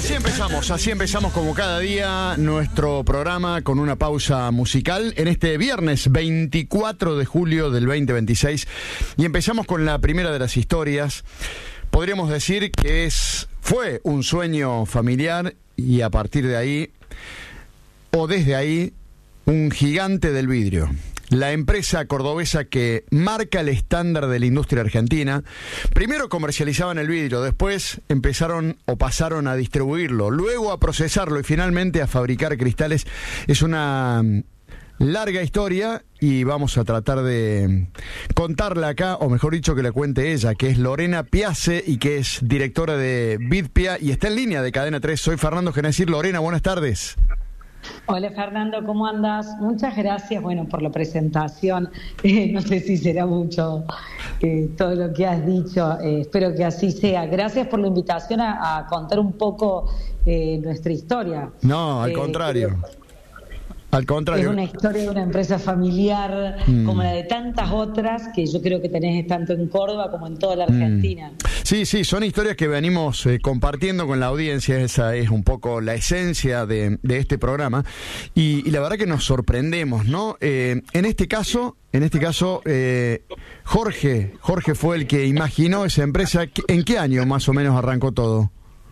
Así empezamos como cada día nuestro programa con una pausa musical en este viernes 24 de julio del 2026 y empezamos con la primera de las historias. Podríamos decir que fue un sueño familiar y a partir de ahí, o desde ahí, un gigante del vidrio. La empresa cordobesa que marca el estándar de la industria argentina. Primero comercializaban el vidrio, después pasaron a distribuirlo, luego a procesarlo y finalmente a fabricar cristales. Es una larga historia y vamos a tratar de contarla acá, o mejor dicho que la cuente ella, que es Lorena Piace y que es directora de Vidpia y está en línea de Cadena 3. Soy Fernando Genacir. Lorena, buenas tardes. Hola Fernando, ¿cómo andas? Muchas gracias, por la presentación. No sé si será mucho todo lo que has dicho, espero que así sea. Gracias por la invitación a contar un poco nuestra historia. No, al contrario. Al contrario. Es una historia de una empresa familiar como la de tantas otras que yo creo que tenés tanto en Córdoba como en toda la Argentina. Sí, son historias que venimos compartiendo con la audiencia. Esa es un poco la esencia de este programa y la verdad que nos sorprendemos, ¿no? En este caso, Jorge fue el que imaginó esa empresa. ¿En qué año más o menos arrancó todo?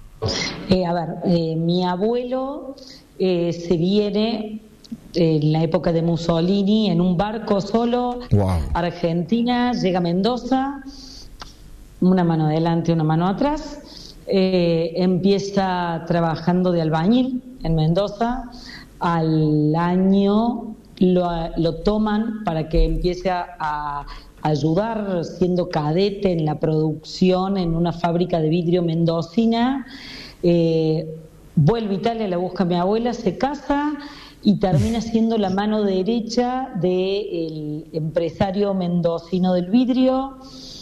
Mi abuelo se viene en la época de Mussolini en un barco solo. Wow. Argentina, llega a Mendoza, una mano adelante, una mano atrás, empieza trabajando de albañil en Mendoza. Al año lo toman para que empiece a ayudar siendo cadete en la producción en una fábrica de vidrio mendocina. Vuelve a Italia, la busca mi abuela, se casa y termina siendo la mano derecha del empresario mendocino del vidrio.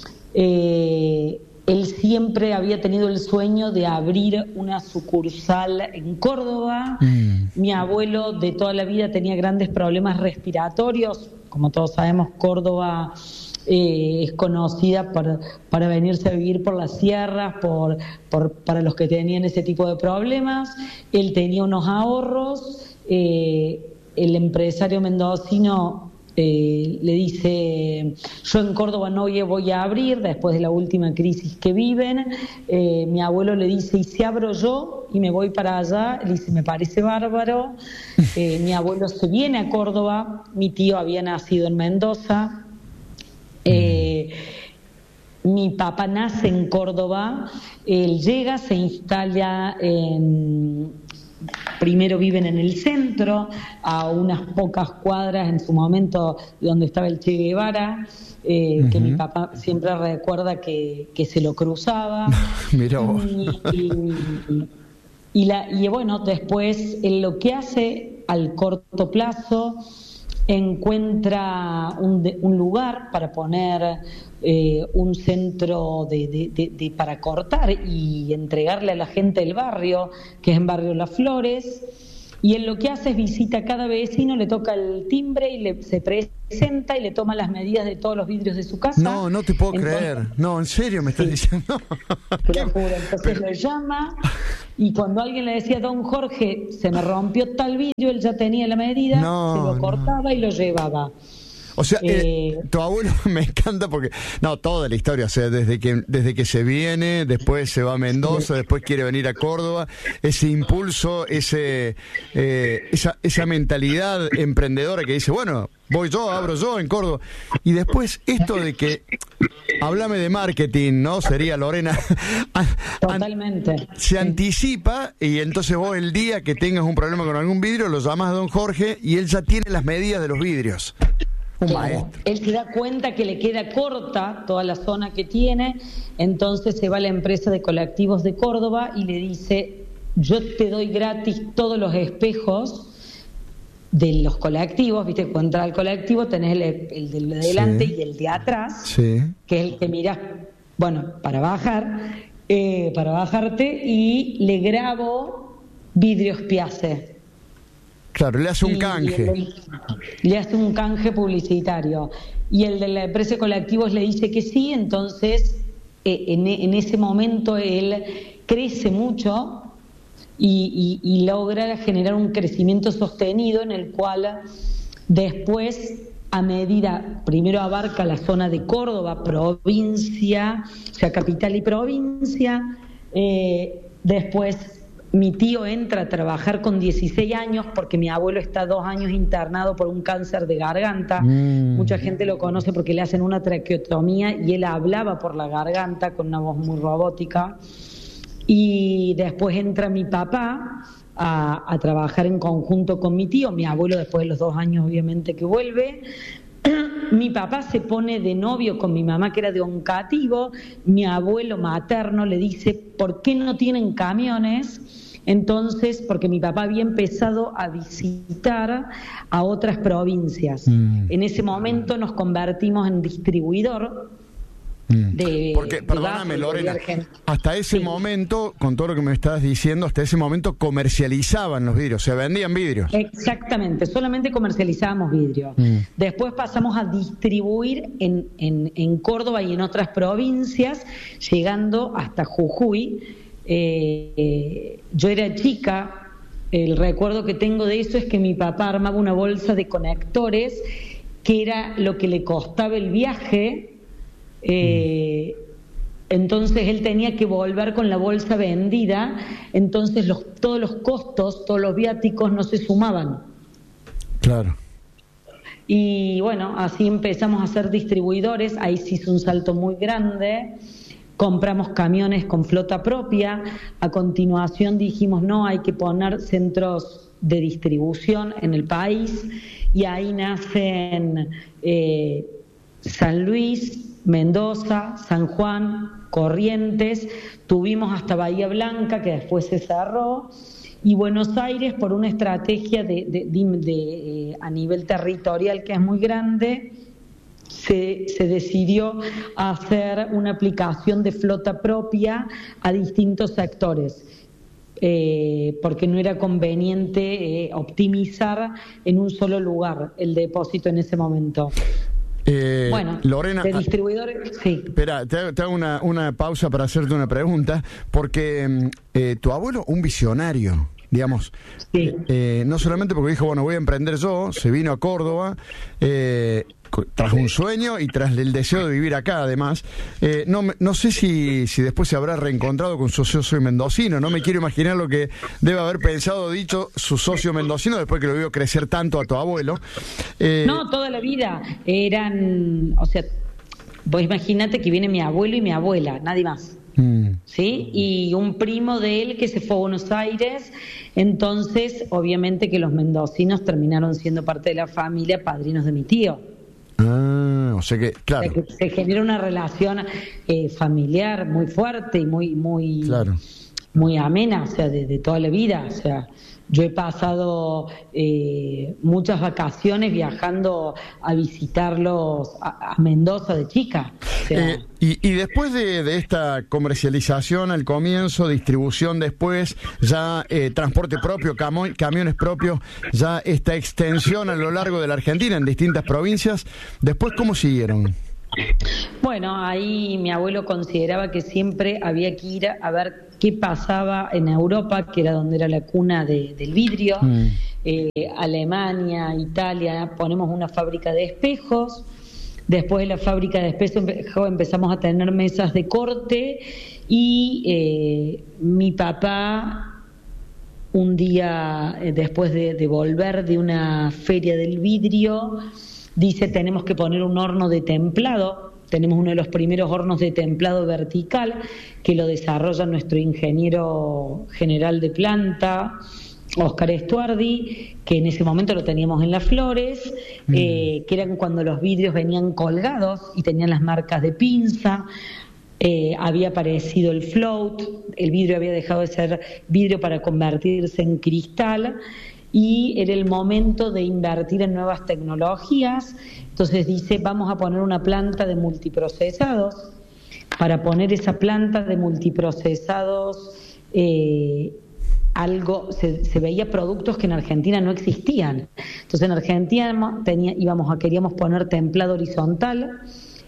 Él siempre había tenido el sueño de abrir una sucursal en Córdoba. Mi abuelo de toda la vida tenía grandes problemas respiratorios. Como todos sabemos, Córdoba es conocida para venirse a vivir por las sierras, para los que tenían ese tipo de problemas. Él tenía unos ahorros. El empresario mendocino le dice: yo en Córdoba no voy a abrir después de la última crisis que viven. Mi abuelo le dice: ¿y si abro yo y me voy para allá? Le dice: me parece bárbaro. Mi abuelo se viene a Córdoba, mi tío había nacido en Mendoza. Mi papá nace en Córdoba, él llega, se instala primero viven en el centro, a unas pocas cuadras en su momento donde estaba el Che Guevara, que mi papá siempre recuerda que se lo cruzaba. Mirá vos. Y bueno, después él lo que hace al corto plazo, encuentra un lugar para poner un centro para cortar y entregarle a la gente del barrio, que es en Barrio Las Flores, y él lo que hace es visita a cada vecino, le toca el timbre y se presenta y le toma las medidas de todos los vidrios de su casa. No te puedo creer. No, en serio me estás diciendo. Te lo juro. Entonces lo llama y cuando alguien le decía: don Jorge, se me rompió tal vidrio, él ya tenía la medida, se lo cortaba y lo llevaba. O sea, tu abuelo me encanta porque, toda la historia, o sea, desde que se viene, después se va a Mendoza, después quiere venir a Córdoba, ese impulso, esa mentalidad emprendedora que dice: bueno, voy yo, abro yo en Córdoba. Y después esto de que, háblame de marketing, ¿no? Sería Lorena. Totalmente. Se anticipa y entonces vos el día que tengas un problema con algún vidrio lo llamás a don Jorge y él ya tiene las medidas de los vidrios. Claro. Él se da cuenta que le queda corta toda la zona que tiene, entonces se va a la empresa de colectivos de Córdoba y le dice: yo te doy gratis todos los espejos de los colectivos, viste, cuando entras al colectivo tenés el de adelante y el de atrás, que es el que mirás, para bajarte, y le grabo vidrios Piace. Claro, le hace un canje. Le hace un canje publicitario. Y el de la empresa de colectivos le dice que sí, entonces en ese momento él crece mucho y logra generar un crecimiento sostenido en el cual después, a medida, primero abarca la zona de Córdoba, provincia, o sea, capital y provincia, después mi tío entra a trabajar con 16 años porque mi abuelo está 2 años internado por un cáncer de garganta. Mucha gente lo conoce porque le hacen una traqueotomía y él hablaba por la garganta con una voz muy robótica. Y después entra mi papá a trabajar en conjunto con mi tío, mi abuelo después de los 2 años obviamente que vuelve. Mi papá se pone de novio con mi mamá, que era de Oncativo. Mi abuelo materno le dice, ¿por qué no tienen camiones? Entonces, porque mi papá había empezado a visitar a otras provincias. En ese momento nos convertimos en distribuidor. Porque, perdóname, Lorena, hasta ese momento, con todo lo que me estás diciendo, hasta ese momento comercializaban los vidrios, se vendían vidrios. Exactamente, solamente comercializábamos vidrio. Después pasamos a distribuir en Córdoba y en otras provincias, llegando hasta Jujuy. Yo era chica, el recuerdo que tengo de eso es que mi papá armaba una bolsa de conectores, que era lo que le costaba el viaje. Entonces él tenía que volver con la bolsa vendida, entonces todos los costos, todos los viáticos no se sumaban. Claro. Y bueno, así empezamos a ser distribuidores. Ahí se hizo un salto muy grande, compramos camiones con flota propia. A continuación dijimos, no, hay que poner centros de distribución en el país, y ahí nacen San Luis, Mendoza, San Juan, Corrientes, tuvimos hasta Bahía Blanca, que después se cerró, y Buenos Aires, por una estrategia a nivel territorial que es muy grande, se decidió hacer una aplicación de flota propia a distintos sectores, porque no era conveniente optimizar en un solo lugar el depósito en ese momento. Bueno, Lorena, de distribuidores, sí. Espera, te hago una pausa para hacerte una pregunta, porque tu abuelo, un visionario, digamos, sí. No solamente porque dijo, bueno, voy a emprender yo, se vino a Córdoba, tras un sueño y tras el deseo de vivir acá, además. No sé si después se habrá reencontrado con su socio mendocino. No me quiero imaginar lo que debe haber pensado o dicho su socio mendocino después que lo vio crecer tanto a tu abuelo. No, toda la vida eran, o sea, vos imaginate que viene mi abuelo y mi abuela, nadie más. ¿Sí? Y un primo de él que se fue a Buenos Aires. Entonces, obviamente que los mendocinos terminaron siendo parte de la familia, padrinos de mi tío. O sea que, claro. O sea que se genera una relación familiar muy fuerte y muy claro, muy amena, o sea, de toda la vida. O sea, yo he pasado muchas vacaciones viajando a visitarlos a Mendoza de chica. O sea, y después de esta comercialización al comienzo, distribución después, ya transporte propio, camiones propios, ya esta extensión a lo largo de la Argentina en distintas provincias, después, ¿cómo siguieron? Bueno, ahí mi abuelo consideraba que siempre había que ir a ver qué pasaba en Europa, que era donde era la cuna del vidrio. Alemania, Italia, ponemos una fábrica de espejos. Después de la fábrica de espejos empezamos a tener mesas de corte, y mi papá, un día después de volver de una feria del vidrio, dice, tenemos que poner un horno de templado. Tenemos uno de los primeros hornos de templado vertical, que lo desarrolla nuestro ingeniero general de planta, Oscar Estuardi, que en ese momento lo teníamos en Las Flores, que eran cuando los vidrios venían colgados y tenían las marcas de pinza. Había aparecido el float, el vidrio había dejado de ser vidrio para convertirse en cristal, y era el momento de invertir en nuevas tecnologías. Entonces dice, vamos a poner una planta de multiprocesados. Para poner esa planta de multiprocesados, se veía productos que en Argentina no existían. Entonces en Argentina queríamos poner templado horizontal,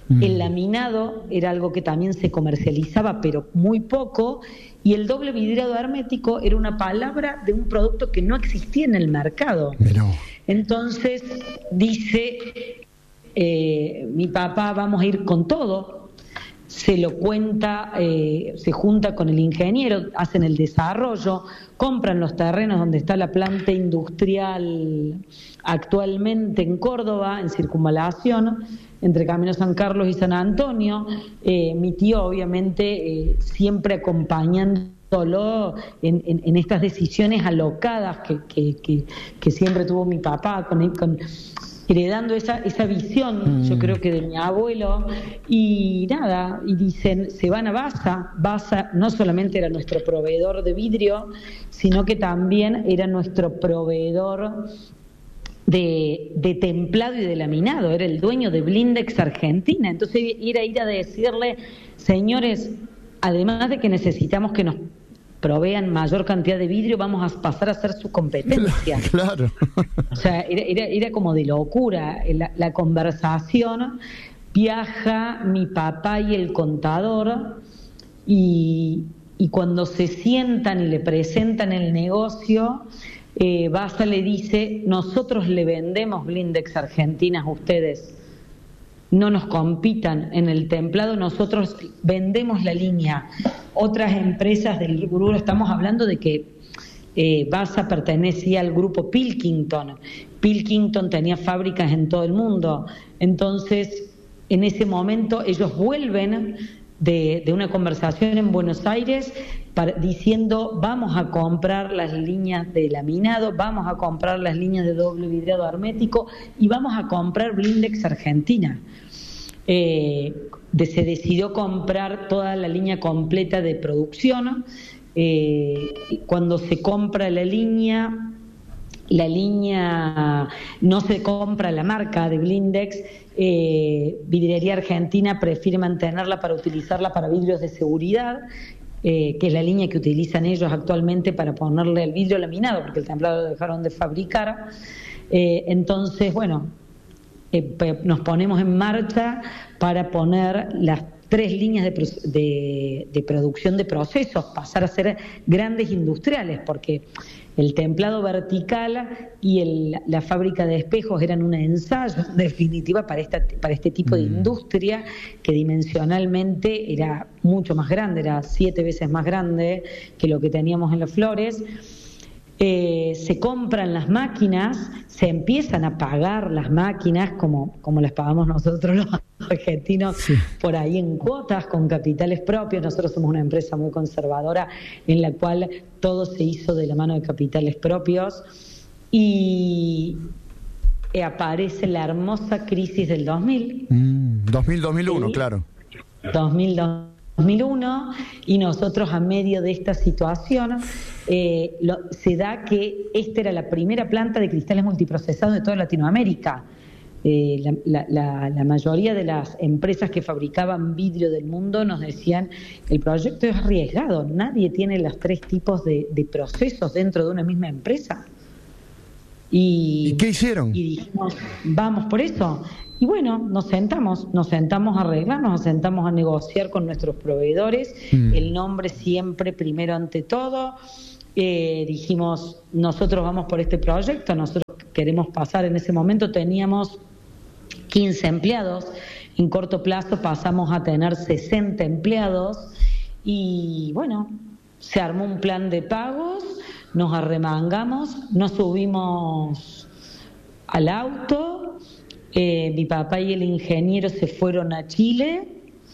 El laminado era algo que también se comercializaba, pero muy poco, y el doble vidriado hermético era una palabra de un producto que no existía en el mercado. Pero... Entonces dice mi papá, vamos a ir con todo. Se lo cuenta, se junta con el ingeniero, hacen el desarrollo, compran los terrenos donde está la planta industrial actualmente en Córdoba, en Circunvalación, entre Camino San Carlos y San Antonio. Mi tío, obviamente, siempre acompañándolo en estas decisiones alocadas que siempre tuvo mi papá, heredando esa visión, yo creo que de mi abuelo, y nada, y dicen, se van a Basa no solamente era nuestro proveedor de vidrio, sino que también era nuestro proveedor de templado y de laminado, era el dueño de Blindex Argentina. Entonces era ir a decirle, señores, además de que necesitamos que nos provean mayor cantidad de vidrio, vamos a pasar a ser su competencia. Claro. O sea, era como de locura. La conversación, viaja mi papá y el contador, y cuando se sientan y le presentan el negocio, Basa le dice, nosotros le vendemos Blindex Argentina a ustedes, no nos compitan en el templado, nosotros vendemos la línea. Otras empresas del rubro, estamos hablando de que Basa pertenecía al grupo Pilkington. Pilkington tenía fábricas en todo el mundo. Entonces, en ese momento ellos vuelven de una conversación en Buenos Aires diciendo, vamos a comprar las líneas de laminado, vamos a comprar las líneas de doble vidriado hermético y vamos a comprar Blindex Argentina. Se decidió comprar toda la línea completa de producción. Cuando se compra la línea no se compra la marca de Blindex. Vidriería Argentina prefiere mantenerla para utilizarla para vidrios de seguridad, que es la línea que utilizan ellos actualmente para ponerle el vidrio laminado, porque el templado lo dejaron de fabricar. Entonces, bueno, nos ponemos en marcha para poner las 3 líneas de producción de procesos, pasar a ser grandes industriales, porque el templado vertical y la fábrica de espejos eran un ensayo, en definitiva, para este tipo de industria, que dimensionalmente era mucho más grande, era 7 veces más grande que lo que teníamos en Las Flores. Se compran las máquinas, se empiezan a pagar las máquinas como las pagamos nosotros los argentinos, sí, por ahí en cuotas, con capitales propios. Nosotros somos una empresa muy conservadora en la cual todo se hizo de la mano de capitales propios, y aparece la hermosa crisis del 2000. 2001, ¿sí? Claro. 2001, y nosotros a medio de esta situación se da que esta era la primera planta de cristales multiprocesados de toda Latinoamérica. La mayoría de las empresas que fabricaban vidrio del mundo nos decían, el proyecto es arriesgado, nadie tiene los 3 tipos de procesos dentro de una misma empresa. ¿Y qué hicieron? Y dijimos, vamos por eso. Y bueno, nos sentamos a arreglarnos, nos sentamos a negociar con nuestros proveedores, el nombre siempre primero ante todo. Dijimos, nosotros vamos por este proyecto, nosotros queremos pasar. En ese momento teníamos 15 empleados, en corto plazo pasamos a tener 60 empleados, y bueno, se armó un plan de pagos, nos arremangamos, nos subimos al auto. Mi papá y el ingeniero se fueron a Chile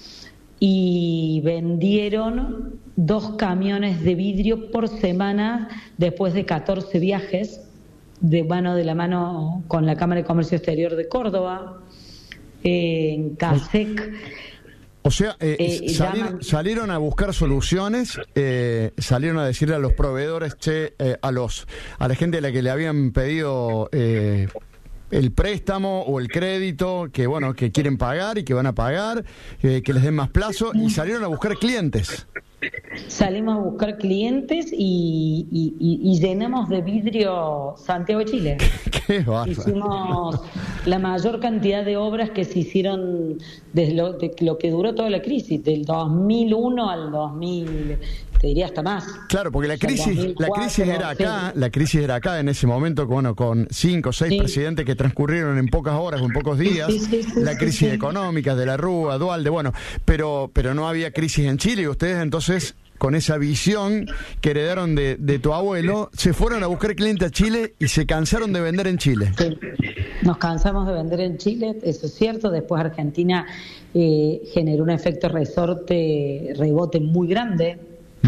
y vendieron 2 camiones de vidrio por semana después de 14 viajes de la mano con la Cámara de Comercio Exterior de Córdoba, en CASEC. O sea, salieron a buscar soluciones, salieron a decirle a los proveedores, a la gente a la que le habían pedido el préstamo o el crédito que quieren pagar y que van a pagar, que les den más plazo, y salieron a buscar clientes. Salimos a buscar clientes y llenamos de vidrio Santiago de Chile. Qué bárbaro. Hicimos la mayor cantidad de obras que se hicieron desde lo que duró toda la crisis, del 2001 al 2000, te diría hasta más. Claro, porque la crisis era acá en ese momento, con 5 o 6 presidentes que transcurrieron en pocas horas o en pocos días, la crisis económica de la Rúa, Duhalde, pero no había crisis en Chile, y ustedes entonces, con esa visión que heredaron de tu abuelo, se fueron a buscar cliente a Chile y se cansaron de vender en Chile. Sí. Nos cansamos de vender en Chile, eso es cierto. Después Argentina generó un efecto rebote muy grande.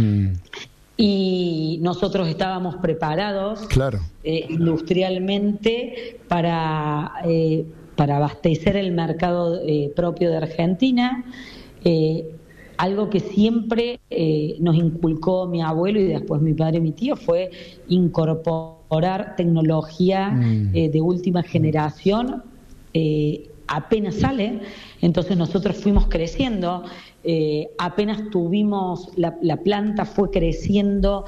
Y nosotros estábamos preparados, claro, industrialmente para abastecer el mercado propio de Argentina. Algo que siempre nos inculcó mi abuelo y después mi padre y mi tío fue incorporar tecnología de última generación apenas sale. Entonces nosotros fuimos creciendo, apenas tuvimos, la planta fue creciendo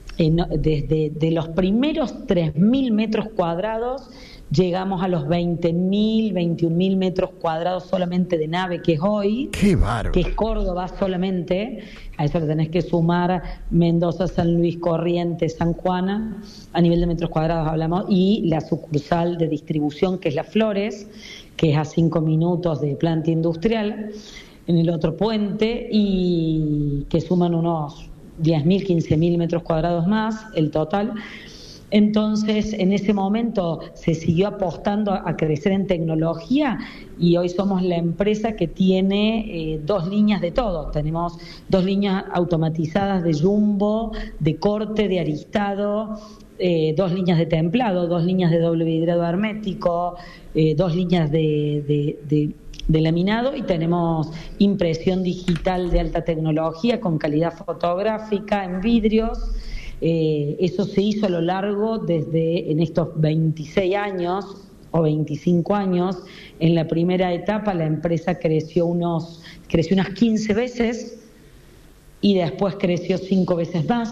desde los primeros 3.000 metros cuadrados, llegamos a los 20.000, 21.000 metros cuadrados solamente de nave, que es hoy. ¡Qué bárbaro! Que es Córdoba solamente. A eso le tenés que sumar Mendoza, San Luis, Corrientes, San Juan, a nivel de metros cuadrados hablamos, y la sucursal de distribución, que es Las Flores, que es a 5 minutos de planta industrial, en el otro puente, y que suman unos 10.000, 15.000 metros cuadrados más, el total. Entonces, en ese momento se siguió apostando a crecer en tecnología, y hoy somos la empresa que tiene 2 líneas de todo. Tenemos 2 líneas automatizadas de jumbo, de corte, de aristado, 2 líneas de templado, 2 líneas de doble vidriado hermético, 2 líneas de laminado, y tenemos impresión digital de alta tecnología con calidad fotográfica en vidrios. Eso se hizo a lo largo en estos 26 años o 25 años. En la primera etapa la empresa creció unas 15 veces y después creció 5 veces más.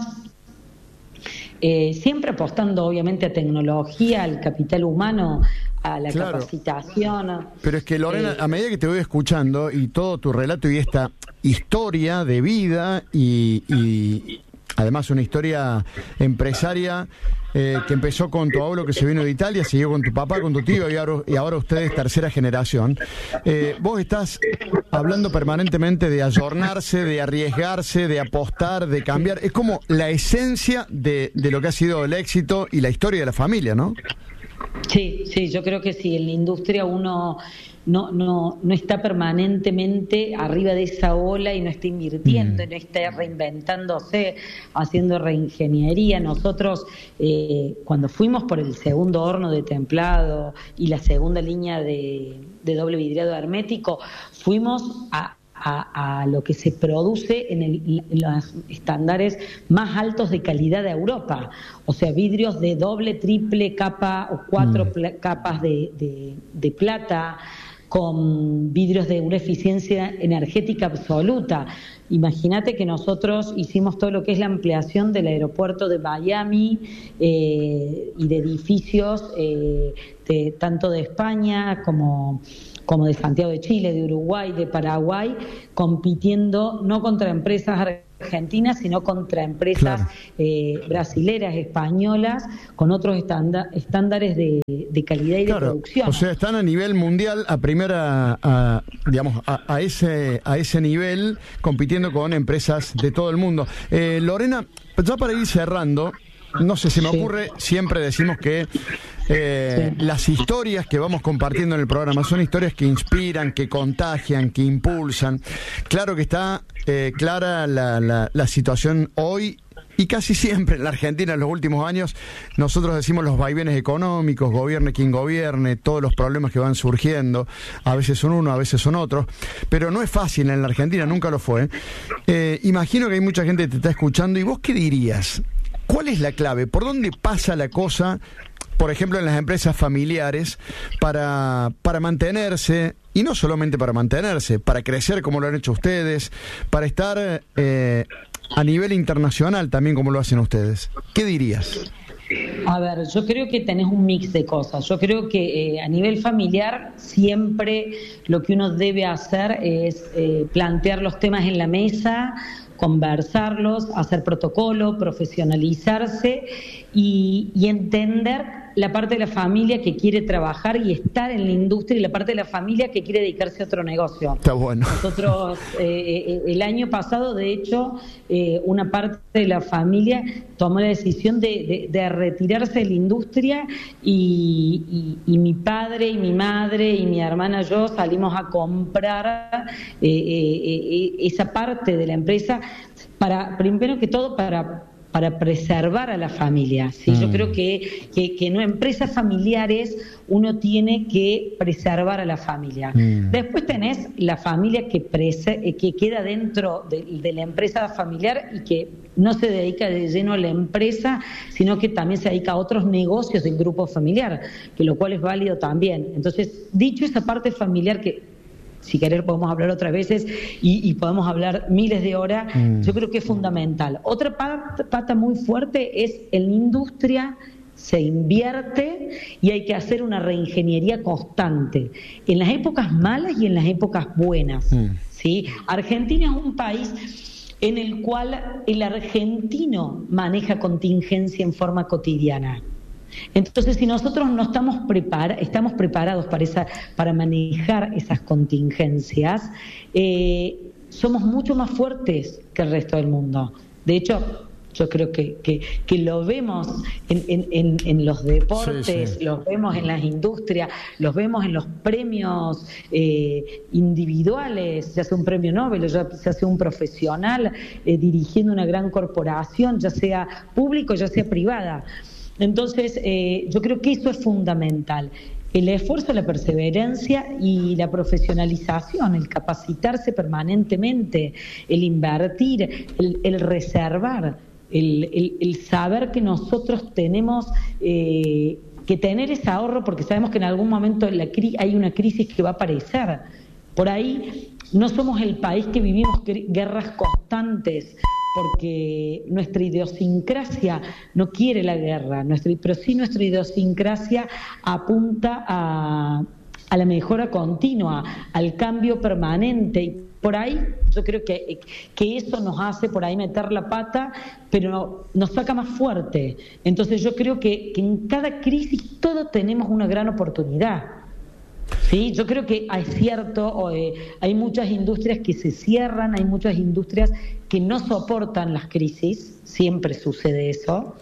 Siempre apostando obviamente a tecnología, al capital humano, a la capacitación. Pero es que, Lorena, a medida que te voy escuchando y todo tu relato y esta historia de vida y además una historia empresaria que empezó con tu abuelo que se vino de Italia, siguió con tu papá, con tu tío y ahora ustedes tercera generación. Vos estás hablando permanentemente de ayornarse, de arriesgarse, de apostar, de cambiar. Es como la esencia de lo que ha sido el éxito y la historia de la familia, ¿no? Sí, yo creo que sí. En la industria uno no está permanentemente arriba de esa ola y no está invirtiendo, no está reinventándose, haciendo reingeniería. Nosotros, cuando fuimos por el segundo horno de templado y la segunda línea de doble vidriado hermético, fuimos a lo que se produce en los estándares más altos de calidad de Europa, o sea, vidrios de doble, triple capa o 4 capas de plata, con vidrios de una eficiencia energética absoluta. Imagínate que nosotros hicimos todo lo que es la ampliación del aeropuerto de Miami y de edificios tanto de España como de Santiago de Chile, de Uruguay, de Paraguay, compitiendo no contra empresas argentinas, sino contra empresas brasileras, españolas, con otros estándares de calidad y de producción. O sea, están a nivel mundial, a ese nivel, compitiendo con empresas de todo el mundo. Lorena, ya para ir cerrando, no sé, se me ocurre, siempre decimos que las historias que vamos compartiendo en el programa son historias que inspiran, que contagian, que impulsan. Claro que está clara la situación hoy, y casi siempre en la Argentina en los últimos años. Nosotros decimos los vaivenes económicos, gobierne quien gobierne, todos los problemas que van surgiendo, a veces son unos, a veces son otros, pero no es fácil en la Argentina, nunca lo fue. Imagino que hay mucha gente que te está escuchando, y vos, ¿qué dirías? ¿Cuál es la clave? ¿Por dónde pasa la cosa, por ejemplo, en las empresas familiares, para mantenerse, y no solamente para mantenerse, para crecer como lo han hecho ustedes, para estar a nivel internacional también como lo hacen ustedes? ¿Qué dirías? A ver, yo creo que tenés un mix de cosas. Yo creo que a nivel familiar siempre lo que uno debe hacer es plantear los temas en la mesa, conversarlos, hacer protocolo, profesionalizarse y entender la parte de la familia que quiere trabajar y estar en la industria y la parte de la familia que quiere dedicarse a otro negocio. Está bueno. Nosotros el año pasado, de hecho, una parte de la familia tomó la decisión de retirarse de la industria y mi padre y mi madre y mi hermana y yo salimos a comprar esa parte de la empresa primero que todo para preservar a la familia. ¿Sí? Yo creo que en empresas familiares uno tiene que preservar a la familia. Después tenés la familia que queda dentro de la empresa familiar y que no se dedica de lleno a la empresa, sino que también se dedica a otros negocios del grupo familiar, que lo cual es válido también. Entonces, dicho esa parte familiar que si querer podemos hablar otras veces y podemos hablar miles de horas, yo creo que es fundamental. Otra pata muy fuerte es en la industria se invierte y hay que hacer una reingeniería constante, en las épocas malas y en las épocas buenas. ¿Sí? Argentina es un país en el cual el argentino maneja contingencia en forma cotidiana. Entonces, si nosotros no estamos preparados para manejar esas contingencias, somos mucho más fuertes que el resto del mundo. De hecho, yo creo que lo vemos en los deportes, sí. Los vemos en las industrias, los vemos en los premios individuales, ya sea un premio Nobel, ya sea un profesional dirigiendo una gran corporación, ya sea público, ya sea privada. Entonces, yo creo que eso es fundamental. El esfuerzo, la perseverancia y la profesionalización, el capacitarse permanentemente, el invertir, el reservar, el saber que nosotros tenemos que tener ese ahorro porque sabemos que en algún momento hay una crisis que va a aparecer. Por ahí no somos el país que vivimos guerras constantes, porque nuestra idiosincrasia no quiere la guerra, pero sí nuestra idiosincrasia apunta a la mejora continua, al cambio permanente. Y por ahí yo creo que eso nos hace por ahí meter la pata, pero nos saca más fuerte. Entonces yo creo que en cada crisis todos tenemos una gran oportunidad. Sí, yo creo que es cierto, hay muchas industrias que se cierran, hay muchas industrias que no soportan las crisis, siempre sucede eso,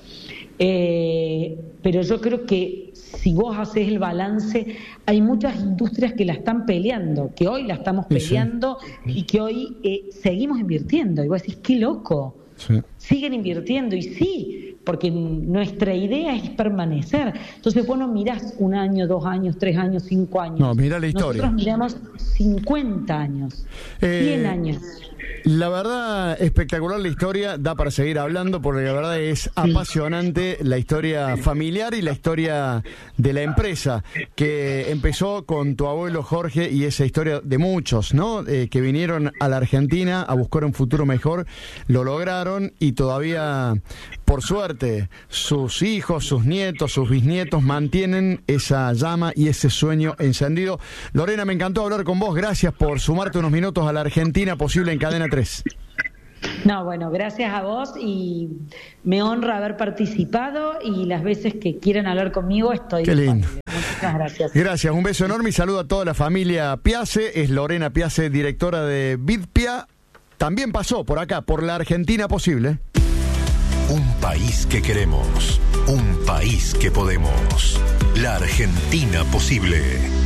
pero yo creo que si vos haces el balance, hay muchas industrias que la están peleando, que hoy la estamos peleando y que hoy seguimos invirtiendo, y vos decís, qué loco. Sí. Siguen invirtiendo, y sí, porque nuestra idea es permanecer. Entonces vos no mirás 1 año, 2 años, 3 años, 5 años. No, mirá la historia. Nosotros miramos 50 años, 100 años. La verdad, espectacular la historia, da para seguir hablando porque la verdad es apasionante la historia familiar y la historia de la empresa que empezó con tu abuelo Jorge y esa historia de muchos, ¿no? Que vinieron a la Argentina a buscar un futuro mejor, lo lograron y todavía, por suerte, sus hijos, sus nietos, sus bisnietos mantienen esa llama y ese sueño encendido. Lorena, me encantó hablar con vos, gracias por sumarte unos minutos a la Argentina Posible en Cadena 3. No, bueno, gracias a vos y me honra haber participado y las veces que quieran hablar conmigo estoy Qué lindo. Muchas gracias. Gracias, un beso enorme y saludo a toda la familia Piace. Es Lorena Piace, directora de Vidpia. También pasó por acá, por la Argentina Posible. Un país que queremos, un país que podemos. La Argentina Posible.